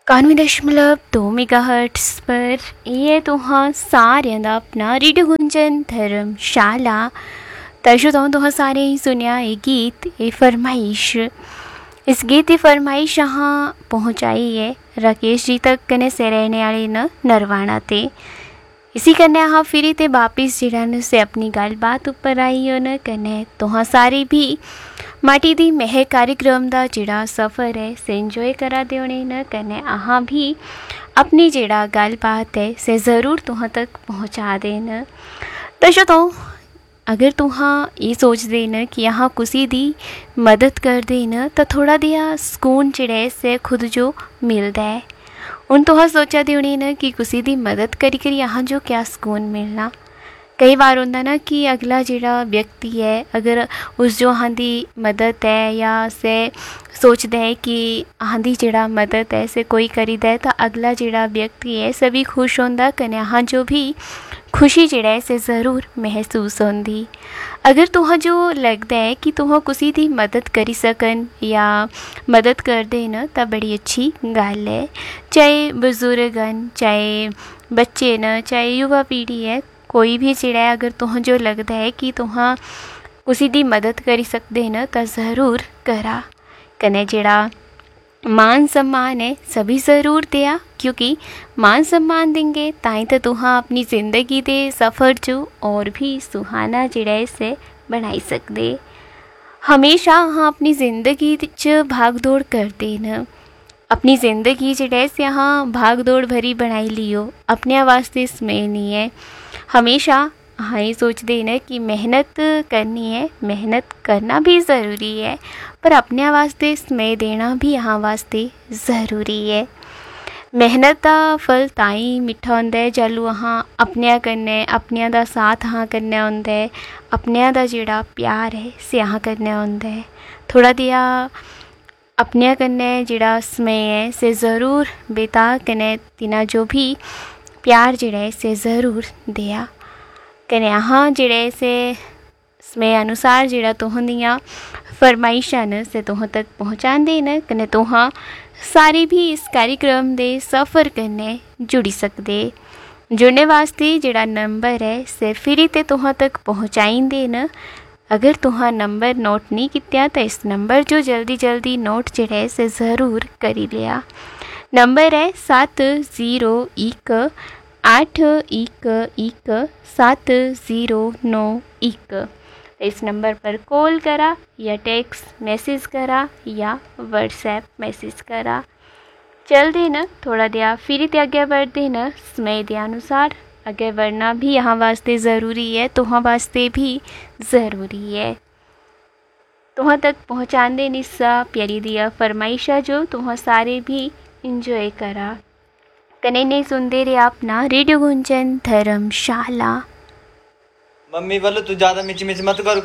91.2 पर ये तुहां सारियां दा अपना रेडियो गुंजन धर्मशाला। दर्शकों तुहां सारे ही सुनिया ये गीत ये फरमाइश। इस गीत की फरमाइश यहाँ पहुँचाई है राकेश जी तक कने से रहने वाले न नरवाणा ते। इसी कन्ने हाँ फिर ते वापिस जिहड़ा से अपनी गलबात उपर आई हो न कने तुहां सारे भी माटी दी महक कार्यक्रम दा जिहड़ा सफ़र है से इंजॉय करा दे होने न कने अहाँ भी अपनी जिहड़ा गलबात है से ज़रूर तुहां तक पहुँचा देन। दर्शकों अगर तुहां ये सोचदे न कि यहाँ किसी दी मदद कर देन तो थोड़ा दिया सुकून जिहड़ा से खुद जो मिलता है उन तुहां सोचा दे होने न कि किसी दी मदद करी करी यहाँ जो क्या सुकून मिलना। कई बार होंदा ना कि अगला जिहड़ा व्यक्ति है अगर उस जो अहां दी मदद है या से सोचदा है कि अहां दी जिहड़ा मदद है से कोई करीदा है तो अगला जिहड़ा व्यक्ति है सभी खुश होंदा कने अहां जो भी खुशी जिहड़ा है से ज़रूर महसूस होंदी। अगर तुहां जो लगदा है कि तुहां किसी दी मदद करी सकन या मदद कर देन तो बड़ी अच्छी गल है। चाहे बुजुर्ग न चाहे बच्चे न चाहे युवा पीढ़ी है कोई भी जिहड़ा है अगर तुहां जो लगदा है कि तुहां किसी दी मदद करी सकदे न तो ज़रूर करा। कने जिहड़ा मान सम्मान है सभी ज़रूर दिया क्योंकि मान सम्मान देंगे ताई तो तुहां अपनी ज़िंदगी दे सफ़र जो और भी सुहाना जिहड़ा है से बनाई सकदे। हमेशा हाँ अपनी ज़िंदगी च भाग दौड़ करदे न अपनी ज़िंदगी जिहड़ा है से यहाँ भाग दौड़ भरी बनाई लियो अपने वास्ते समय नहीं है। हमेशा हाँ ये सोचते न कि मेहनत करनी है मेहनत करना भी ज़रूरी है पर अपने वास्ते समय देना भी यहाँ वास्ते ज़रूरी है। मेहनत का फल ताई मिठा होंदा है जैलू अहाँ अपने कन्नै अपने दा साथ हाँ करना होंदा है अपने दा जिहड़ा प्यार है से हाँ करना होंदा है। थोड़ा दिया अपने कन्नै जिहड़ा समय है से ज़रूर बेता कने तिना जो भी प्यार जिहड़ा है से ज़रूर दिया कने अहाँ जिहड़े से समय अनुसार जिहड़ा तुहां दियां फरमाइशां न से तुहां तक पहुँचांदे न कने तुहां सारे भी इस कार्यक्रम दे सफ़र कन्नै जुड़ी सकदे। जुड़ने वास्ते जिहड़ा नंबर है से फिर ते तुहां तक पहुँचाइंदे न। अगर तुहां नंबर नोट नहीं किया तो इस नंबर जो जल्दी जल्दी नोट जिहड़ा है से ज़रूर करी लिया। नंबर है 7011717091। इस नंबर पर कॉल करा या टेक्स्ट मैसेज करा या व्हाट्सएप मैसेज करा। चल देना थोड़ा दिया फिर ते आगे बढ़ देना समय के अनुसार आगे बढ़ना भी यहाँ वास्ते ज़रूरी है तुहां वास्ते भी ज़रूरी है। तुहां तक पहुँचाने निस्सा प्यारी दिया फरमाइशा जो तुहां सारे भी इंजॉय करा। कने नहीं सुनते रहे अपना रेडियो गुंजन धर्मशाला। मम्मी बोलो तू ज्यादा मिची मिची मत कर।